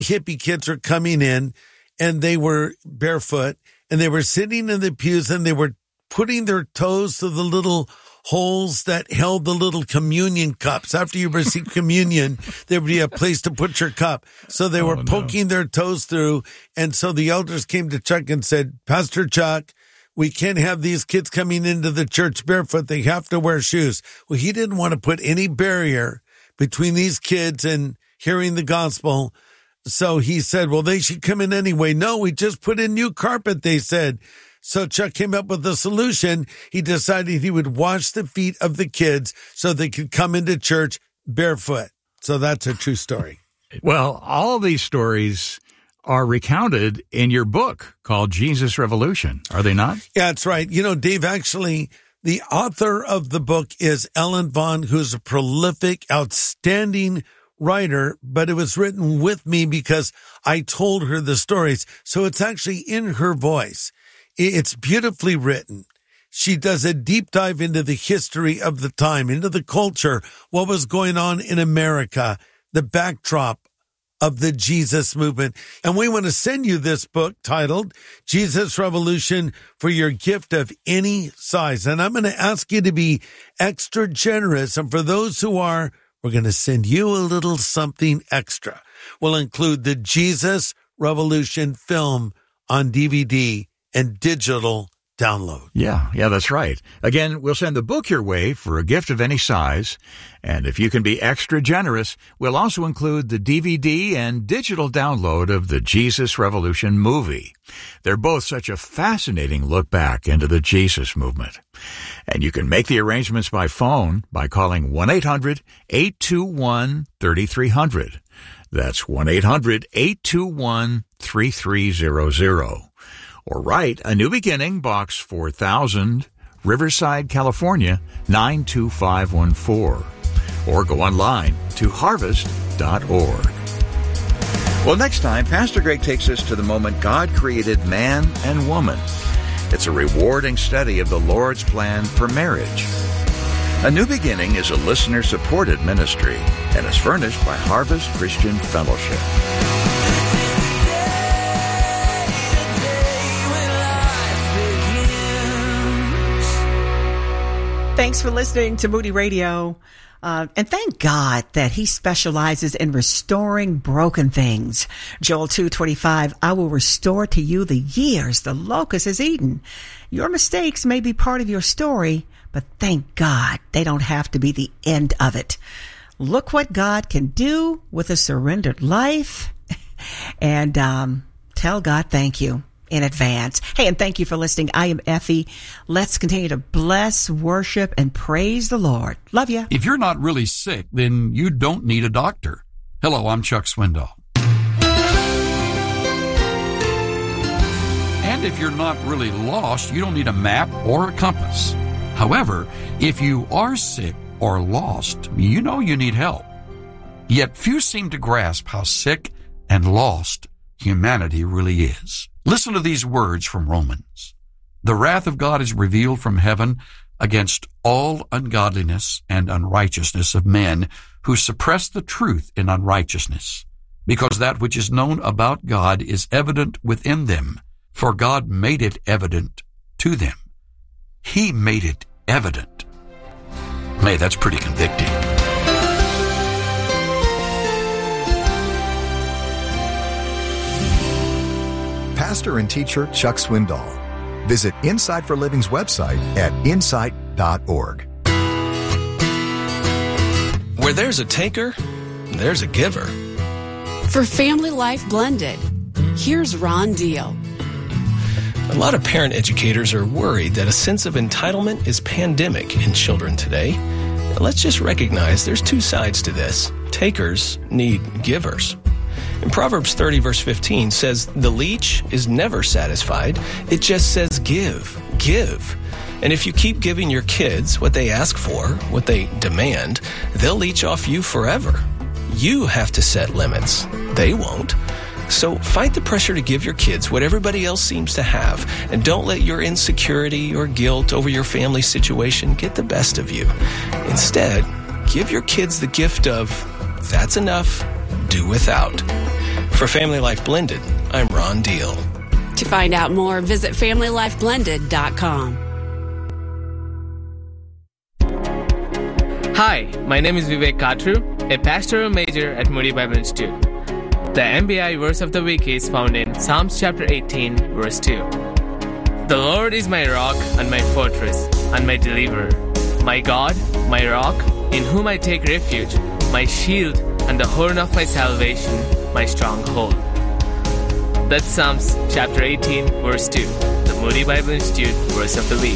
hippie kids were coming in, and they were barefoot, and they were sitting in the pews, and they were putting their toes to the little holes that held the little communion cups. After you receive communion, there would be a place to put your cup. So they were poking their toes through. And so the elders came to Chuck and said, Pastor Chuck, we can't have these kids coming into the church barefoot. They have to wear shoes. Well, he didn't want to put any barrier between these kids and hearing the gospel. So he said, well, they should come in anyway. No, we just put in new carpet, they said. So Chuck came up with a solution. He decided he would wash the feet of the kids so they could come into church barefoot. So that's a true story. Well, all of these stories are recounted in your book called Jesus Revolution, are they not? Yeah, that's right. You know, Dave, actually, the author of the book is Ellen Vaughn, who's a prolific, outstanding writer, but it was written with me because I told her the stories. So it's actually in her voice. It's beautifully written. She does a deep dive into the history of the time, into the culture, what was going on in America, the backdrop of the Jesus movement. And we want to send you this book titled Jesus Revolution for your gift of any size. And I'm going to ask you to be extra generous. And for those who are, we're going to send you a little something extra. We'll include the Jesus Revolution film on DVD and digital download. Yeah, that's right. Again, we'll send the book your way for a gift of any size. And if you can be extra generous, we'll also include the DVD and digital download of the Jesus Revolution movie. They're both such a fascinating look back into the Jesus movement. And you can make the arrangements by phone by calling 1-800-821-3300. That's 1-800-821-3300. Or write A New Beginning, Box 4000, Riverside, California, 92514. Or go online to harvest.org. Well, next time, Pastor Greg takes us to the moment God created man and woman. It's a rewarding study of the Lord's plan for marriage. A New Beginning is a listener-supported ministry and is furnished by Harvest Christian Fellowship. Thanks for listening to Moody Radio. And thank God that he specializes in restoring broken things. Joel 2:25, I will restore to you the years the locust has eaten. Your mistakes may be part of your story, but thank God they don't have to be the end of it. Look what God can do with a surrendered life. And tell God thank you in advance. Hey, and thank you for listening. I am Effie. Let's continue to bless, worship, and praise the Lord. Love you. If you're not really sick, then you don't need a doctor. Hello, I'm Chuck Swindoll. And if you're not really lost, you don't need a map or a compass. However, if you are sick or lost, you know you need help. Yet few seem to grasp how sick and lost humanity really is. Listen to these words from Romans. The wrath of God is revealed from heaven against all ungodliness and unrighteousness of men who suppress the truth in unrighteousness, because that which is known about God is evident within them, for God made it evident to them. He made it evident. Hey, that's pretty convicting. Pastor and teacher Chuck Swindoll. Visit Insight for Living's website at insight.org. Where there's a taker, there's a giver. For Family Life Blended, here's Ron Deal. A lot of parent educators are worried that a sense of entitlement is pandemic in children today. Let's just recognize there's two sides to this. Takers need givers. In Proverbs 30, verse 15 says, the leech is never satisfied. It just says give, give. And if you keep giving your kids what they ask for, what they demand, they'll leech off you forever. You have to set limits. They won't. So fight the pressure to give your kids what everybody else seems to have, and don't let your insecurity or guilt over your family situation get the best of you. Instead, give your kids the gift of, that's enough, do without. For Family Life Blended, I'm Ron Deal. To find out more, visit FamilyLifeBlended.com. Hi, my name is Vivek Katru, a pastoral major at Moody Bible Institute. The MBI verse of the week is found in Psalms chapter 18, verse 2. The Lord is my rock and my fortress and my deliverer, my God, my rock, in whom I take refuge, my shield and the horn of my salvation, my stronghold. That's Psalms chapter 18, verse 2, the Moody Bible Institute verse of the week.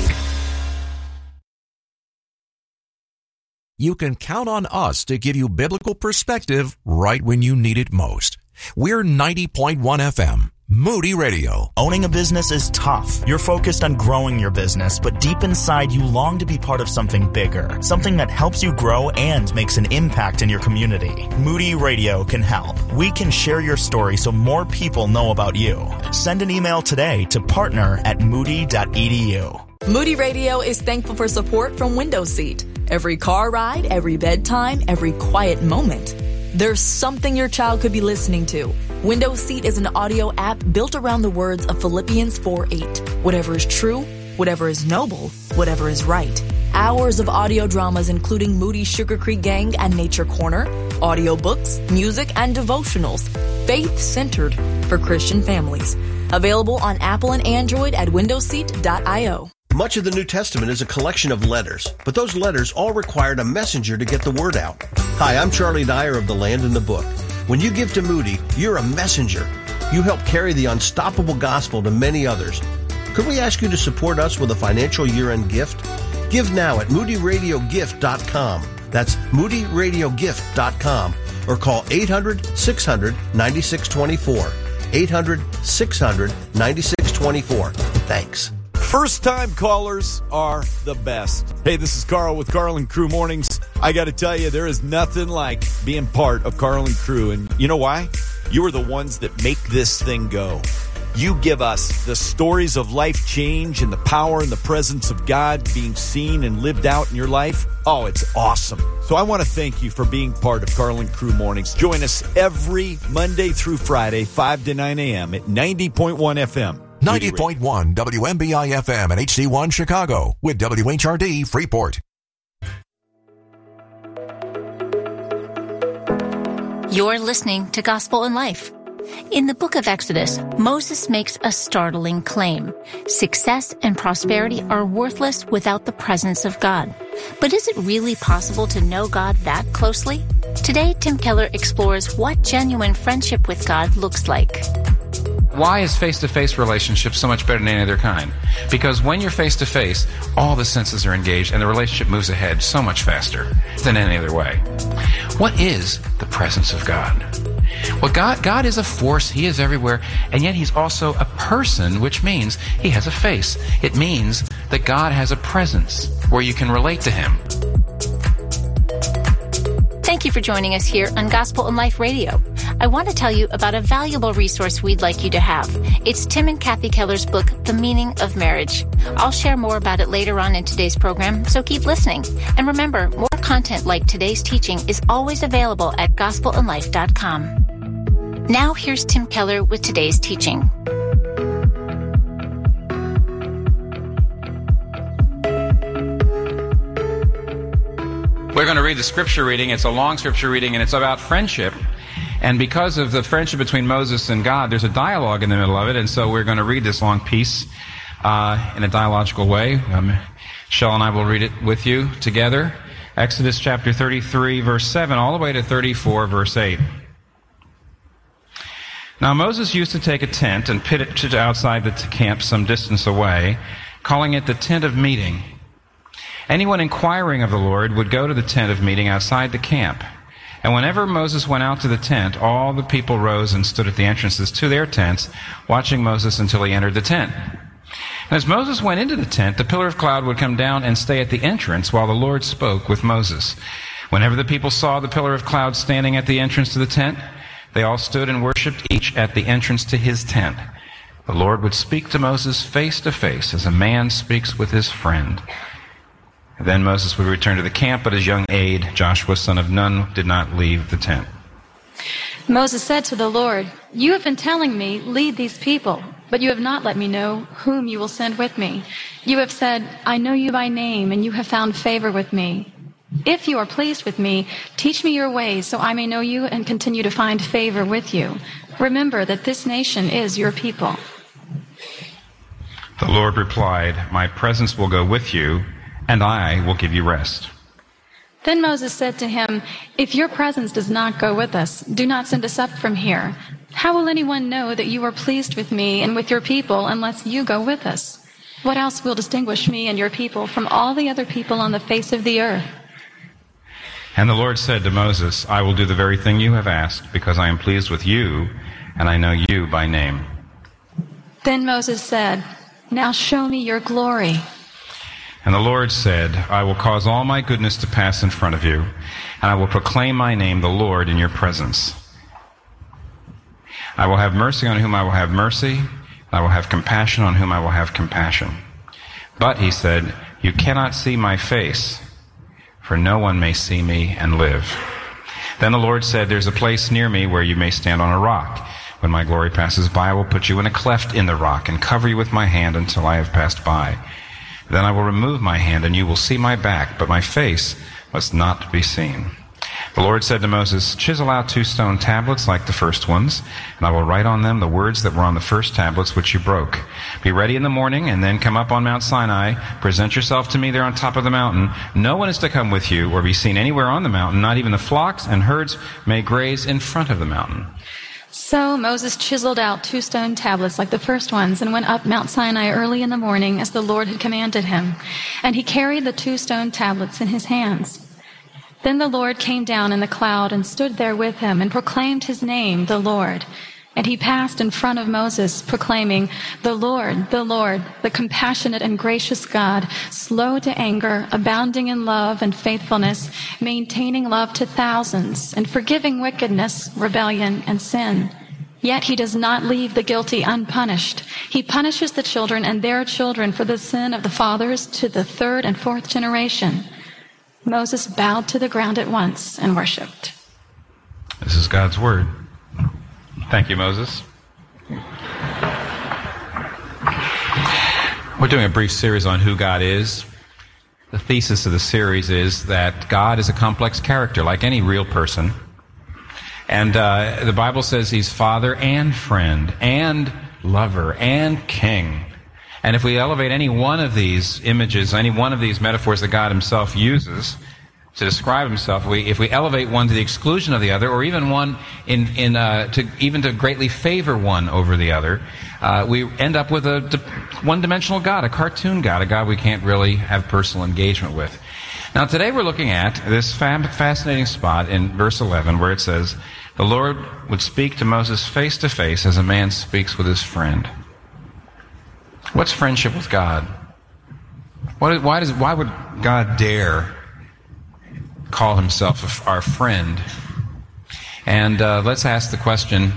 You can count on us to give you biblical perspective right when you need it most. We're 90.1 FM, Moody Radio. Owning a business is tough. You're focused on growing your business, but deep inside you long to be part of something bigger, something that helps you grow and makes an impact in your community. Moody Radio can help. We can share your story so more people know about you. Send an email today to partner@moody.edu. Moody Radio is thankful for support from Window Seat. Every car ride, every bedtime, every quiet moment. There's something your child could be listening to. Window Seat is an audio app built around the words of Philippians 4:8. Whatever is true, whatever is noble, whatever is right. Hours of audio dramas including Moody's Sugar Creek Gang and Nature Corner, audiobooks, music, and devotionals. Faith-centered for Christian families. Available on Apple and Android at windowseat.io. Much of the New Testament is a collection of letters, but those letters all required a messenger to get the word out. Hi, I'm Charlie Dyer of The Land and the Book. When you give to Moody, you're a messenger. You help carry the unstoppable gospel to many others. Could we ask you to support us with a financial year-end gift? Give now at moodyradiogift.com. That's moodyradiogift.com. Or call 800-600-9624. 800-600-9624. Thanks. First-time callers are the best. Hey, this is Carl with Carl and Crew Mornings. I got to tell you, there is nothing like being part of Carl and Crew. And you know why? You are the ones that make this thing go. You give us the stories of life change and the power and the presence of God being seen and lived out in your life. Oh, it's awesome. So I want to thank you for being part of Carl and Crew Mornings. Join us every Monday through Friday, 5 to 9 a.m. at 90.1 FM. 90.1 WMBI FM and HD1 Chicago with WHRD Freeport. You're listening to Gospel in Life. In the book of Exodus, Moses makes a startling claim. Success and prosperity are worthless without the presence of God. But is it really possible to know God that closely? Today, Tim Keller explores what genuine friendship with God looks like. Why is face-to-face relationship so much better than any other kind? Because when you're face-to-face, all the senses are engaged and the relationship moves ahead so much faster than any other way. What is the presence of God? Well, God is a force. He is everywhere. And yet He's also a person, which means He has a face. It means that God has a presence where you can relate to Him. Thank you for joining us here on Gospel in Life Radio. I want to tell you about a valuable resource we'd like you to have. It's Tim and Kathy Keller's book, The Meaning of Marriage. I'll share more about it later on in today's program, so keep listening. And remember, more content like today's teaching is always available at gospelinlife.com. Now here's Tim Keller with today's teaching. We're going to read the scripture reading. It's a long scripture reading, and it's about friendship. And because of the friendship between Moses and God, there's a dialogue in the middle of it, and so we're going to read this long piece in a dialogical way. Shell and I will read it with you together. Exodus chapter 33, verse 7, all the way to 34, verse 8. Now Moses used to take a tent and pitch it outside the camp some distance away, calling it the tent of meeting. Anyone inquiring of the Lord would go to the tent of meeting outside the camp. And whenever Moses went out to the tent, all the people rose and stood at the entrances to their tents, watching Moses until he entered the tent. And as Moses went into the tent, the pillar of cloud would come down and stay at the entrance while the Lord spoke with Moses. Whenever the people saw the pillar of cloud standing at the entrance to the tent, they all stood and worshipped, each at the entrance to his tent. The Lord would speak to Moses face to face, as a man speaks with his friend. Then Moses would return to the camp, but his young aide, Joshua son of Nun, did not leave the tent. Moses said to the Lord, "You have been telling me, 'Lead these people,' but you have not let me know whom you will send with me. You have said, 'I know you by name, and you have found favor with me.' If you are pleased with me, teach me your ways so I may know you and continue to find favor with you. Remember that this nation is your people." The Lord replied, "My presence will go with you, and I will give you rest." Then Moses said to him, "If your presence does not go with us, do not send us up from here. How will anyone know that you are pleased with me and with your people unless you go with us? What else will distinguish me and your people from all the other people on the face of the earth?" And the Lord said to Moses, "I will do the very thing you have asked, because I am pleased with you, and I know you by name." Then Moses said, "Now show me your glory." And the Lord said, "I will cause all my goodness to pass in front of you, and I will proclaim my name, the Lord, in your presence. I will have mercy on whom I will have mercy, and I will have compassion on whom I will have compassion." But, he said, "You cannot see my face, for no one may see me and live." Then the Lord said, "There's a place near me where you may stand on a rock. When my glory passes by, I will put you in a cleft in the rock and cover you with my hand until I have passed by. Then I will remove my hand, and you will see my back, but my face must not be seen." The Lord said to Moses, "Chisel out 2 stone tablets like the first ones, and I will write on them the words that were on the first tablets which you broke. Be ready in the morning, and then come up on Mount Sinai. Present yourself to me there on top of the mountain. No one is to come with you or be seen anywhere on the mountain. Not even the flocks and herds may graze in front of the mountain." So Moses chiseled out 2 stone tablets like the first ones and went up Mount Sinai early in the morning as the Lord had commanded him. And he carried the 2 stone tablets in his hands. Then the Lord came down in the cloud and stood there with him and proclaimed his name, the Lord. And he passed in front of Moses, proclaiming, the Lord, the compassionate and gracious God, slow to anger, abounding in love and faithfulness, maintaining love to thousands, and forgiving wickedness, rebellion, and sin. Yet he does not leave the guilty unpunished. He punishes the children and their children for the sin of the fathers to the 3rd and 4th generation." Moses bowed to the ground at once and worshipped. This is God's word. Thank you, Moses. We're doing a brief series on who God is. The thesis of the series is that God is a complex character, like any real person. And the Bible says he's father and friend and lover and king. And if we elevate any one of these images, any one of these metaphors that God himself uses to describe himself, if we elevate one to the exclusion of the other, or even one to greatly favor one over the other, we end up with a one-dimensional God, a cartoon God, a God we can't really have personal engagement with. Now today we're looking at this fascinating spot in verse 11 where it says, "The Lord would speak to Moses face to face as a man speaks with his friend." What's friendship with God? Why would God dare call himself our friend? And let's ask the question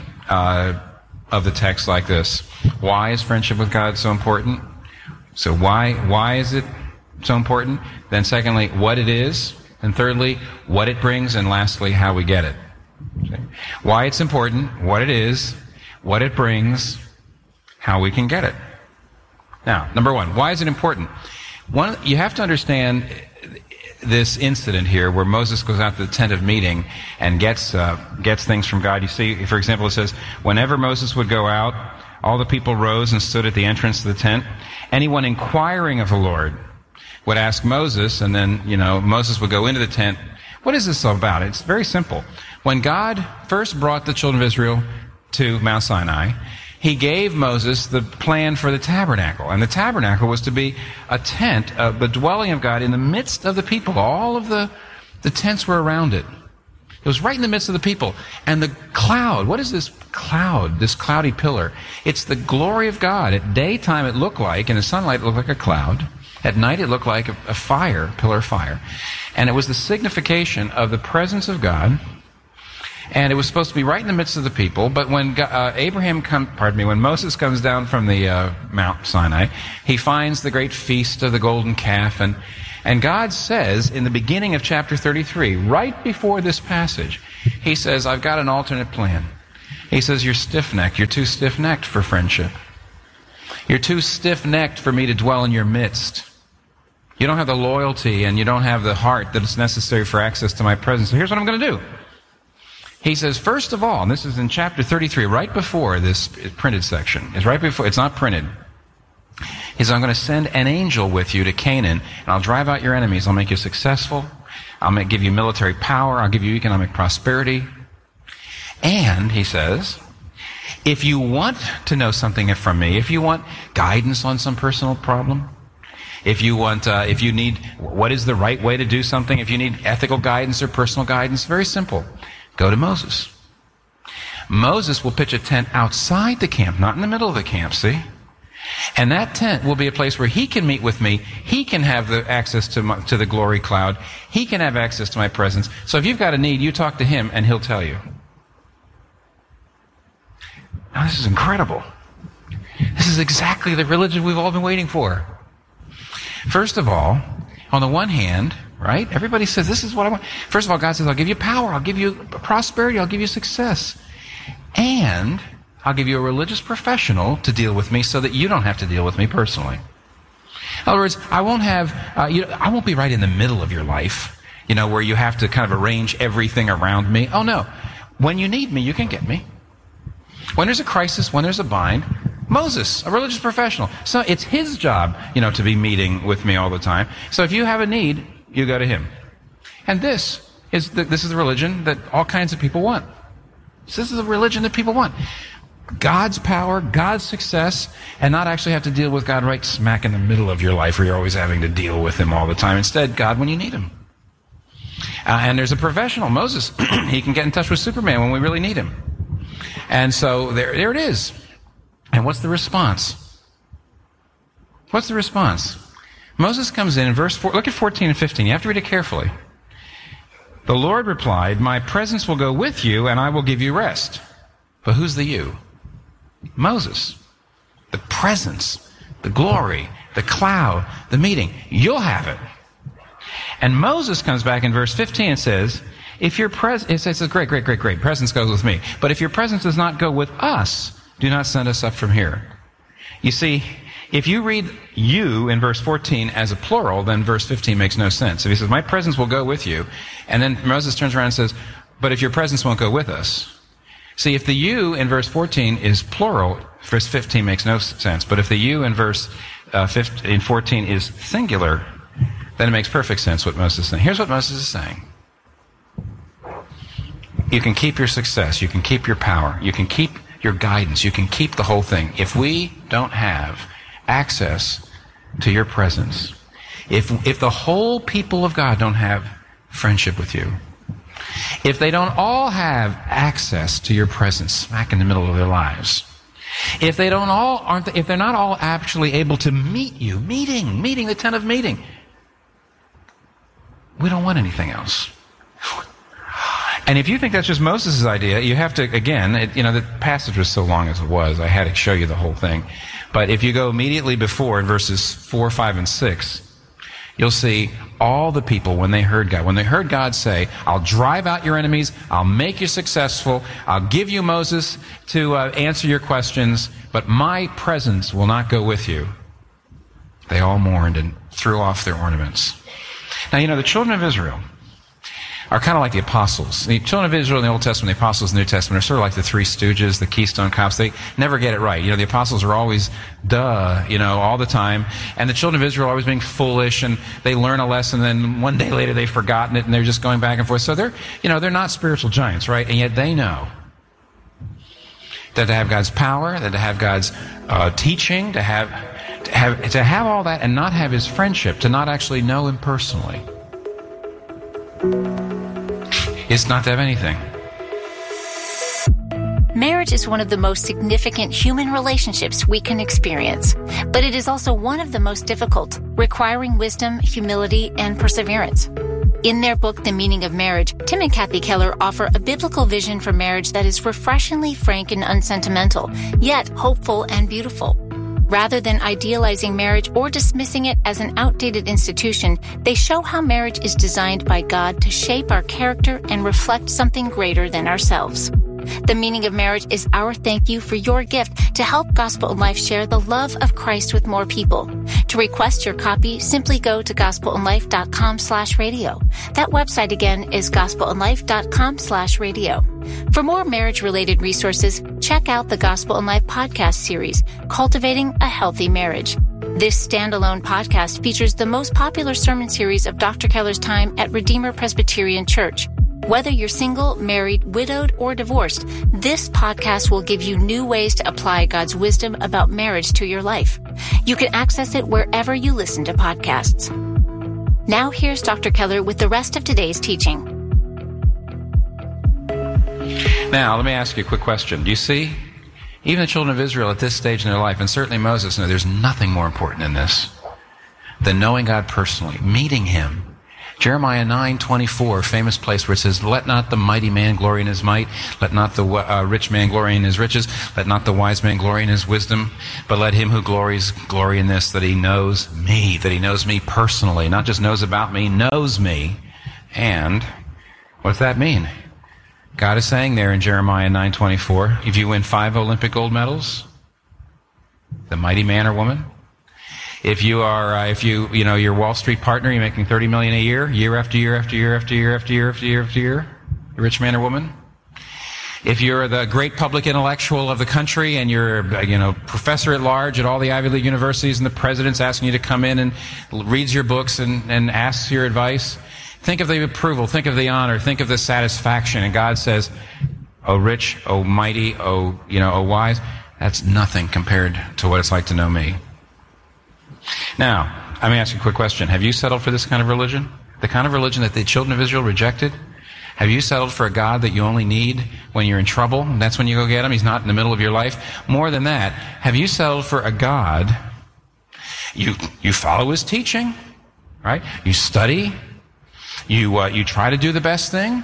of the text like this: why is friendship with God so important? So why is it so important? Then secondly, what it is, and thirdly, what it brings, and lastly, how we get it. Okay. Why it's important, what it is, what it brings, how we can get it. Now, number one, why is it important? You have to understand this incident here where Moses goes out to the tent of meeting and gets things from God. You see, for example, it says, whenever Moses would go out, all the people rose and stood at the entrance to the tent. Anyone inquiring of the Lord would ask Moses, and then, Moses would go into the tent. What is this all about? It's very simple. When God first brought the children of Israel to Mount Sinai, he gave Moses the plan for the tabernacle. And the tabernacle was to be a tent, the dwelling of God in the midst of the people. All of the tents were around it. It was right in the midst of the people. And the cloud, what is this cloud, this cloudy pillar? It's the glory of God. At daytime it looked like, in the sunlight it looked like a cloud. At night it looked like a fire, pillar of fire. And it was the signification of the presence of God. And it was supposed to be right in the midst of the people. But when when Moses comes down from the Mount Sinai, he finds the great feast of the golden calf, and And God says in the beginning of chapter 33, right before this passage, he says, I've got an alternate plan. He says, you're stiff-necked. You're too stiff-necked for friendship. You're too stiff-necked for me to dwell in your midst. You don't have the loyalty and you don't have the heart that is necessary for access to my presence. So here's what I'm going to do. He says, first of all, and this is in chapter 33, right before this printed section. It's right before, it's not printed. He says, I'm going to send an angel with you to Canaan, and I'll drive out your enemies. I'll make you successful. I'll give you military power. I'll give you economic prosperity. And, he says, if you want to know something from me, if you want guidance on some personal problem, if you need, what is the right way to do something, if you need ethical guidance or personal guidance, very simple. Go to Moses. Moses will pitch a tent outside the camp, not in the middle of the camp, see? And that tent will be a place where he can meet with me. He can have the access to the glory cloud. He can have access to my presence. So if you've got a need, you talk to him and he'll tell you. Now this is incredible. This is exactly the religion we've all been waiting for. First of all, on the one hand, right, everybody says, this is what I want. First of all, God says, I'll give you power, I'll give you prosperity, I'll give you success. And I'll give you a religious professional to deal with me so that you don't have to deal with me personally. In other words, I won't be right in the middle of your life, where you have to kind of arrange everything around me. Oh no. When you need me, you can get me. When there's a crisis, when there's a bind, Moses, a religious professional. So it's his job, to be meeting with me all the time. So if you have a need, you go to him. And this is the religion that all kinds of people want. This is the religion that people want. God's power, God's success, and not actually have to deal with God right smack in the middle of your life where you're always having to deal with him all the time. Instead, God when you need him. And there's a professional, Moses. He can get in touch with Superman when we really need him. And so there it is. And what's the response? What's the response? Moses comes in verse 4. Look at 14 and 15. You have to read it carefully. The Lord replied, my presence will go with you, and I will give you rest. But who's the you? Moses. The presence, the glory, the cloud, the meeting. You'll have it. And Moses comes back in verse 15 and says, if your presence, it says, great, presence goes with me. But if your presence does not go with us, do not send us up from here. You see, if you read you in verse 14 as a plural, then verse 15 makes no sense. If he says, my presence will go with you, and then Moses turns around and says, but if your presence won't go with us. See, if the you in verse 14 is plural, verse 15 makes no sense. But if the you in verse 14 is singular, then it makes perfect sense what Moses is saying. Here's what Moses is saying. You can keep your success. You can keep your power. You can keep your guidance. You can keep the whole thing. If we don't have access to your presence, if the whole people of God don't have friendship with you, if they don't all have access to your presence smack in the middle of their lives, if they're not all actually able to meet you, meeting the tent of meeting, we don't want anything else. And if you think that's just Moses' idea, you have to, again, the passage was so long as it was, I had to show you the whole thing. But if you go immediately before in verses 4, 5, and 6, you'll see all the people when they heard God say, I'll drive out your enemies, I'll make you successful, I'll give you Moses to answer your questions, but my presence will not go with you. They all mourned and threw off their ornaments. Now, the children of Israel are kind of like the apostles. The children of Israel in the Old Testament, the apostles in the New Testament are sort of like the three stooges, the Keystone Cops. They never get it right. The apostles are always, all the time. And the children of Israel are always being foolish, and they learn a lesson, and then one day later they've forgotten it, and they're just going back and forth. So they're not spiritual giants, right? And yet they know that to have God's power, that to have God's teaching, to have all that and not have his friendship, to not actually know him personally, it's not to have anything. Marriage is one of the most significant human relationships we can experience, but it is also one of the most difficult, requiring wisdom, humility, and perseverance. In their book, The Meaning of Marriage, Tim and Kathy Keller offer a biblical vision for marriage that is refreshingly frank and unsentimental, yet hopeful and beautiful. Rather than idealizing marriage or dismissing it as an outdated institution, they show how marriage is designed by God to shape our character and reflect something greater than ourselves. The Meaning of Marriage is our thank you for your gift to help Gospel in Life share the love of Christ with more people. To request your copy, simply go to gospelinlife.com/radio. That website again is gospelinlife.com/radio. For more marriage-related resources, check out the Gospel in Life podcast series, Cultivating a Healthy Marriage. This standalone podcast features the most popular sermon series of Dr. Keller's time at Redeemer Presbyterian Church. Whether you're single, married, widowed, or divorced, this podcast will give you new ways to apply God's wisdom about marriage to your life. You can access it wherever you listen to podcasts. Now here's Dr. Keller with the rest of today's teaching. Now, let me ask you a quick question. Do you see? Even the children of Israel at this stage in their life, and certainly Moses, there's nothing more important in this than knowing God personally, meeting Him. Jeremiah 9:24, famous place where it says, "Let not the mighty man glory in his might, let not the rich man glory in his riches, let not the wise man glory in his wisdom, but let him who glories glory in this, that he knows me personally," not just knows about me, knows me. And what's that mean? God is saying there in Jeremiah 9:24, if you win 5 Olympic gold medals, the mighty man or woman. If you are, your Wall Street partner, you're making $30 million a year after year after year after year after year after year after year, a rich man or woman. If you're the great public intellectual of the country and you're, professor at large at all the Ivy League universities and the president's asking you to come in and reads your books and asks your advice, think of the approval, think of the honor, think of the satisfaction. And God says, "Oh rich, oh mighty, oh wise," that's nothing compared to what it's like to know me. Now, let me ask you a quick question. Have you settled for this kind of religion? The kind of religion that the children of Israel rejected? Have you settled for a God that you only need when you're in trouble, and that's when you go get Him? He's not in the middle of your life. More than that, have you settled for a God, you follow His teaching, right? You study, you try to do the best thing,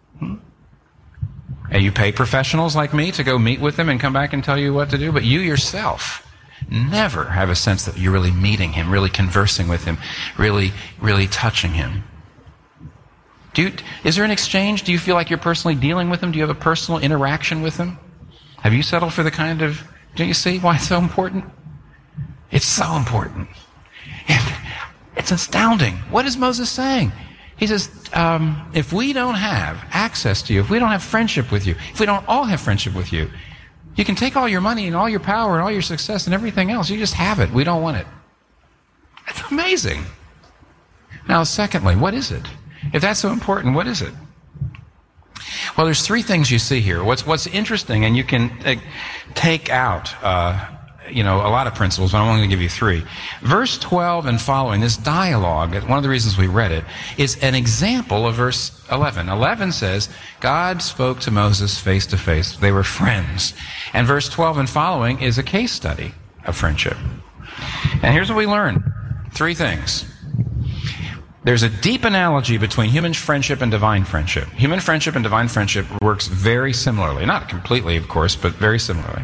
and you pay professionals like me to go meet with them and come back and tell you what to do, but you yourself never have a sense that you're really meeting Him, really conversing with Him, really, really touching Him. Is there an exchange? Do you feel like you're personally dealing with Him? Do you have a personal interaction with Him? Have you settled for the kind of... Do you see why it's so important? It's so important. It's astounding. What is Moses saying? He says, if we don't have access to you, if we don't have friendship with you, if we don't all have friendship with you, you can take all your money and all your power and all your success and everything else. You just have it. We don't want it. That's amazing. Now, secondly, what is it? If that's so important, what is it? Well, there's 3 things you see here. What's interesting, and you can take out, a lot of principles, but I'm only going to give you 3. Verse 12 and following, this dialogue, one of the reasons we read it, is an example of verse 11. 11 says, God spoke to Moses face to face. They were friends. And verse 12 and following is a case study of friendship. And here's what we learn. 3 things. There's a deep analogy between human friendship and divine friendship. Human friendship and divine friendship works very similarly. Not completely, of course, but very similarly.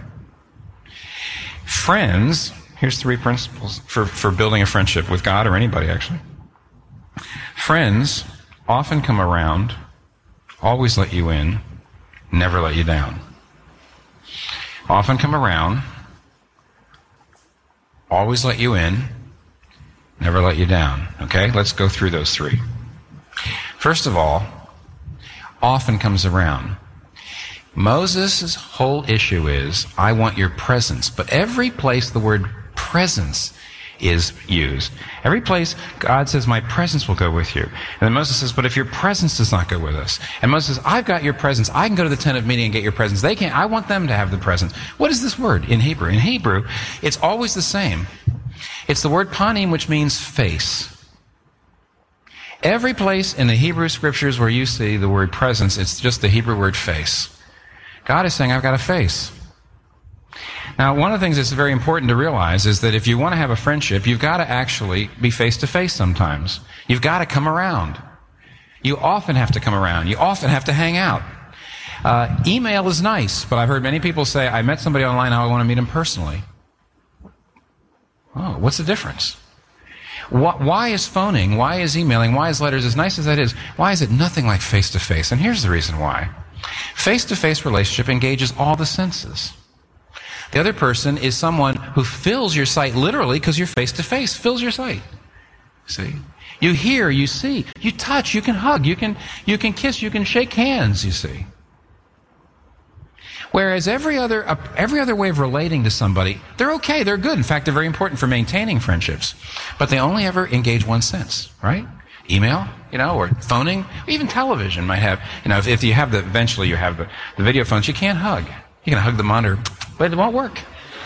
Friends, here's 3 principles for building a friendship with God or anybody, actually. Friends often come around, always let you in, never let you down. Often come around, always let you in, never let you down. Okay, let's go through those 3. First of all, often comes around. Moses' whole issue is, I want your presence. But every place the word presence is used, every place God says, my presence will go with you. And then Moses says, but if your presence does not go with us. And Moses says, I've got your presence. I can go to the tent of meeting and get your presence. They can't. I want them to have the presence. What is this word in Hebrew? In Hebrew, it's always the same. It's the word panim, which means face. Every place in the Hebrew scriptures where you see the word presence, it's just the Hebrew word face. God is saying, I've got a face. Now, one of the things that's very important to realize is that if you want to have a friendship, you've got to actually be face-to-face sometimes. You've got to come around. You often have to come around. You often have to hang out. Email is nice, but I've heard many people say, I met somebody online, now I want to meet him personally. Oh, what's the difference? Why is phoning, why is emailing, why is letters, as nice as that is, why is it nothing like face-to-face? And here's the reason why. Face-to-face relationship engages all the senses. The other person is someone who fills your sight literally because you're face-to-face, fills your sight. See? You hear, you see, you touch, you can hug, you can kiss, you can shake hands, you see. Whereas every other way of relating to somebody, they're okay, they're good. In fact, they're very important for maintaining friendships. But they only ever engage one sense, right? Email, or phoning, or even television might have, if you have eventually you have the video phones, you can't hug. You can hug the monitor, but it won't work.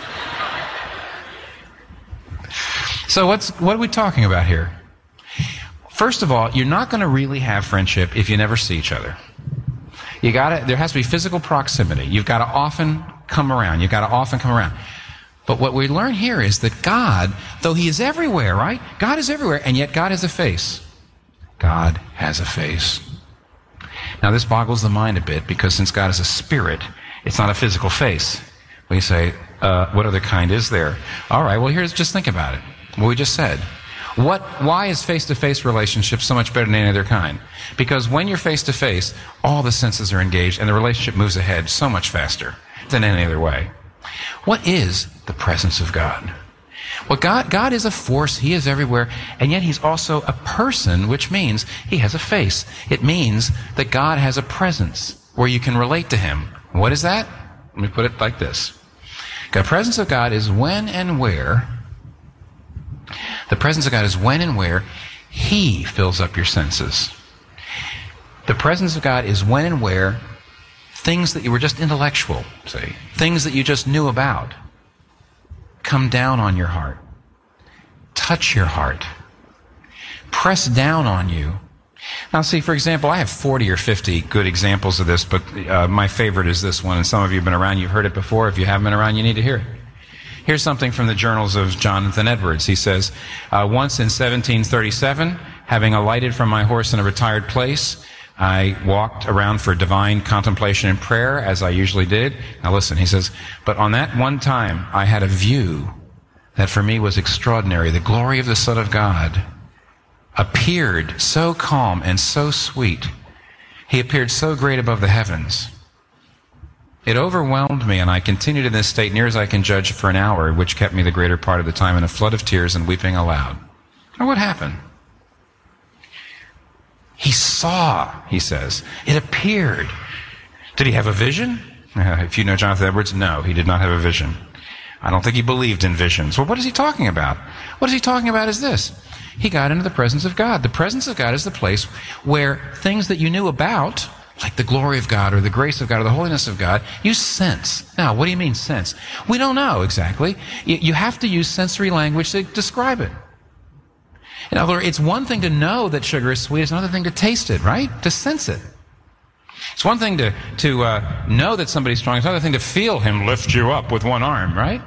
So what are we talking about here? First of all, you're not going to really have friendship if you never see each other. There has to be physical proximity. You've got to often come around. But what we learn here is that God, though He is everywhere, right? God is everywhere, and yet God has a face. God has a face. Now this boggles the mind a bit, because since God is a spirit, it's not a physical face. We say, what other kind is there? All right, well just think about it. What we just said. Why is face-to-face relationship so much better than any other kind? Because when you're face-to-face, all the senses are engaged and the relationship moves ahead so much faster than any other way. What is the presence of God? Well, God is a force. He is everywhere. And yet He's also a person, which means He has a face. It means that God has a presence where you can relate to Him. What is that? Let me put it like this. The presence of God is when and where He fills up your senses. The presence of God is when and where things that you were just intellectual, say, things that you just knew about, come down on your heart, touch your heart, press down on you. Now see, for example, I have 40 or 50 good examples of this, but my favorite is this one, and some of you have been around, you've heard it before. If you haven't been around, you need to hear it. Here's something from the journals of Jonathan Edwards. He says, once in 1737, having alighted from my horse in a retired place, I walked around for divine contemplation and prayer, as I usually did. Now listen, he says, but on that one time, I had a view that for me was extraordinary. The glory of the Son of God appeared so calm and so sweet. He appeared so great above the heavens. It overwhelmed me, and I continued in this state near as I can judge for an hour, which kept me the greater part of the time in a flood of tears and weeping aloud. Now what happened? He saw, he says. It appeared. Did he have a vision? If you know Jonathan Edwards, no, he did not have a vision. I don't think he believed in visions. Well, what is he talking about? What is he talking about is this. He got into the presence of God. The presence of God is the place where things that you knew about, like the glory of God or the grace of God or the holiness of God, you sense. Now, what do you mean sense? We don't know exactly. You have to use sensory language to describe it. In other words, it's one thing to know that sugar is sweet. It's another thing to taste it, right? To sense it. It's one thing to know that somebody's strong. It's another thing to feel Him lift you up with one arm, right?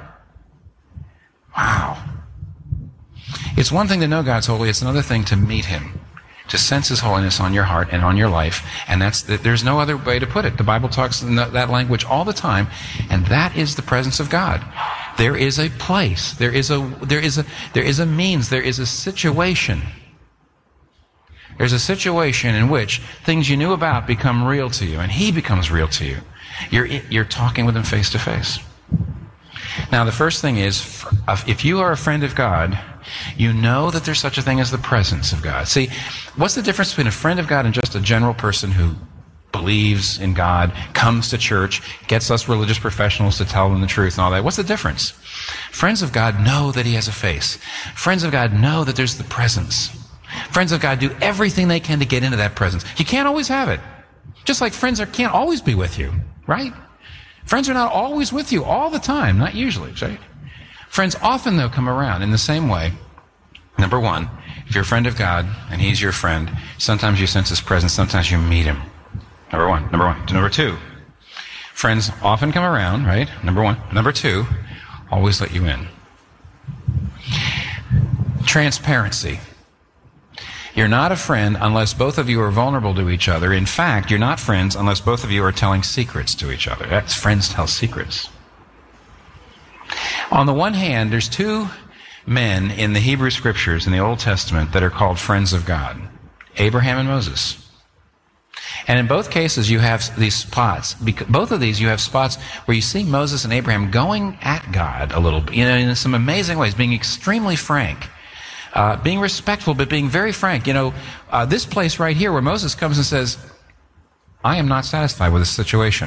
Wow. It's one thing to know God's holy. It's another thing to meet Him, to sense His holiness on your heart and on your life. And there's no other way to put it. The Bible talks in that language all the time, and that is the presence of God. There is a place. There is a means. There is a situation. There's a situation in which things you knew about become real to you, and He becomes real to you. You're talking with Him face to face. Now, the first thing is, if you are a friend of God, you know that there's such a thing as the presence of God. See, what's the difference between a friend of God and just a general person who believes in God, comes to church, gets us religious professionals to tell them the truth and all that? What's the difference? Friends of God know that He has a face. Friends of God know that there's the presence. Friends of God do everything they can to get into that presence. You can't always have it. Just like friends can't always be with you, right? Friends are not always with you all the time, not usually, right? Friends often, though, come around in the same way. Number one, if you're a friend of God and He's your friend, sometimes you sense His presence, sometimes you meet Him. Number one. Number two, friends often come around, right? Number one. Number two, always let you in. Transparency. You're not a friend unless both of you are vulnerable to each other. In fact, you're not friends unless both of you are telling secrets to each other. That's friends tell secrets. On the one hand, there's two men in the Hebrew Scriptures in the Old Testament that are called friends of God. Abraham and Moses. And in both cases, you have these spots. Both of these, you have spots where you see Moses and Abraham going at God a little bit, in some amazing ways, being extremely frank, being respectful, but being very frank. This place right here where Moses comes and says, I am not satisfied with this situation.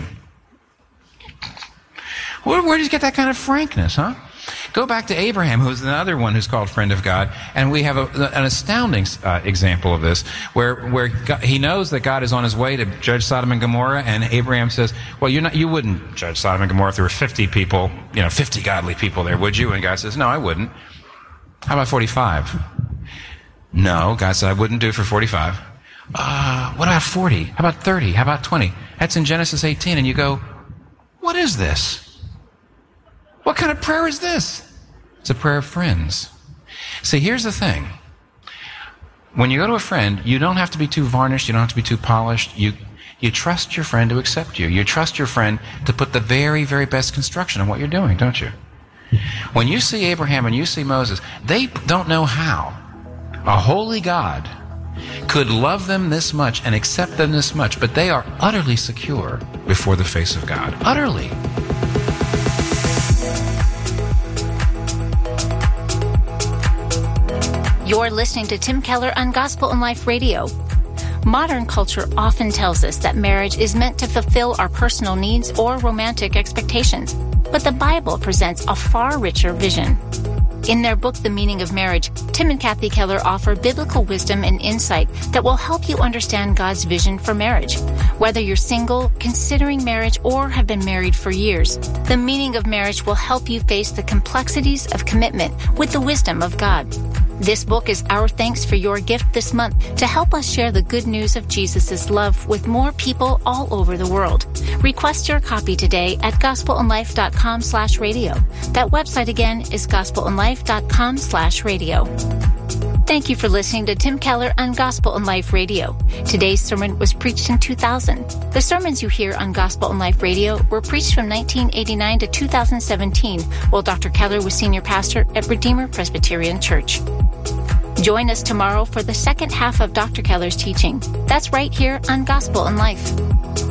Where did you get that kind of frankness, huh? Go back to Abraham, who's another one who's called friend of God, and we have an astounding example of this, where God, he knows that God is on his way to judge Sodom and Gomorrah, and Abraham says, well, you wouldn't judge Sodom and Gomorrah if there were 50 people, 50 godly people there, would you? And God says, no, I wouldn't. How about 45? No, God said, I wouldn't do it for 45. What about 40? How about 30? How about 20? That's in Genesis 18, and you go, what is this? What kind of prayer is this? It's a prayer of friends. See, here's the thing. When you go to a friend, you don't have to be too varnished. You don't have to be too polished. You trust your friend to accept you. You trust your friend to put the very, very best construction on what you're doing, don't you? When you see Abraham and you see Moses, they don't know how a holy God could love them this much and accept them this much, but they are utterly secure before the face of God. Utterly. You're listening to Tim Keller on Gospel and Life Radio. Modern culture often tells us that marriage is meant to fulfill our personal needs or romantic expectations, but the Bible presents a far richer vision. In their book, The Meaning of Marriage, Tim and Kathy Keller offer biblical wisdom and insight that will help you understand God's vision for marriage. Whether you're single, considering marriage, or have been married for years, The Meaning of Marriage will help you face the complexities of commitment with the wisdom of God. This book is our thanks for your gift this month to help us share the good news of Jesus' love with more people all over the world. Request your copy today at gospelandlife.com/radio. That website again is gospelandlife.com/radio. Thank you for listening to Tim Keller on Gospel and Life Radio. Today's sermon was preached in 2000. The sermons you hear on Gospel and Life Radio were preached from 1989 to 2017, while Dr. Keller was senior pastor at Redeemer Presbyterian Church. Join us tomorrow for the second half of Dr. Keller's teaching. That's right here on Gospel and Life.